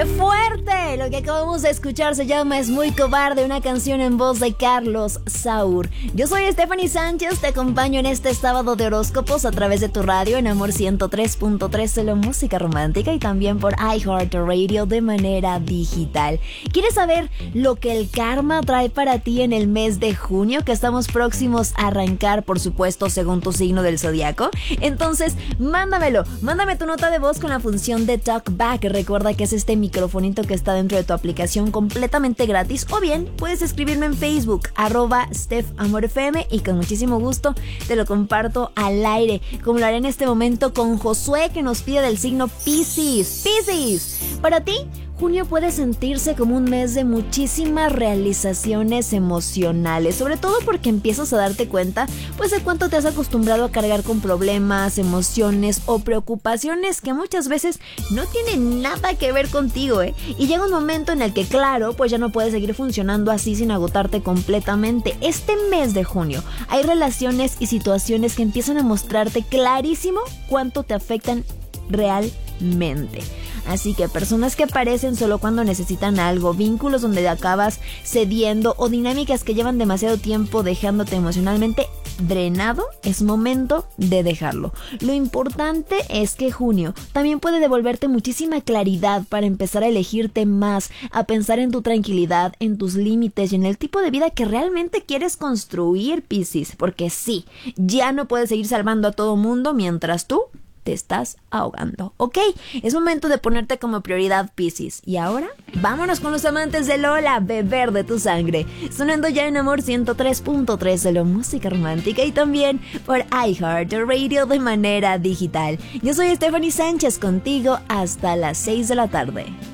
¡Qué fuerte! Lo que acabamos de escuchar se llama Es muy cobarde, una canción en voz de Carlos Saúl. Yo soy Stephanie Sánchez, te acompaño en este sábado de horóscopos a través de tu radio en Amor 103.3, solo música romántica, y también por iHeartRadio de manera digital. ¿Quieres saber lo que el karma trae para ti en el mes de junio, que estamos próximos a arrancar, por supuesto, según tu signo del zodiaco? Entonces, mándame tu nota de voz con la función de TalkBack. Recuerda que es este microfonito que está dentro de tu aplicación completamente gratis, o bien puedes escribirme en Facebook @StephAmorFM y con muchísimo gusto te lo comparto al aire, como lo haré en este momento con Josué, que nos pide del signo Piscis. Para ti, junio puede sentirse como un mes de muchísimas realizaciones emocionales, sobre todo porque empiezas a darte cuenta pues de cuánto te has acostumbrado a cargar con problemas, emociones o preocupaciones que muchas veces no tienen nada que ver contigo, y llega un momento en el que, claro, pues ya no puedes seguir funcionando así sin agotarte completamente. Este mes de junio hay relaciones y situaciones que empiezan a mostrarte clarísimo cuánto te afectan realmente. Así que personas que aparecen solo cuando necesitan algo, vínculos donde acabas cediendo o dinámicas que llevan demasiado tiempo dejándote emocionalmente drenado, es momento de dejarlo. Lo importante es que junio también puede devolverte muchísima claridad para empezar a elegirte más, a pensar en tu tranquilidad, en tus límites y en el tipo de vida que realmente quieres construir, Piscis. Porque sí, ya no puedes seguir salvando a todo mundo mientras tú te estás ahogando, ¿ok? Es momento de ponerte como prioridad, Piscis. Y ahora, vámonos con los amantes de Lola, beber de tu sangre. Sonando ya en Amor 103.3, solo música romántica, y también por iHeartRadio de manera digital. Yo soy Stephanie Sánchez, contigo hasta las 6 de la tarde.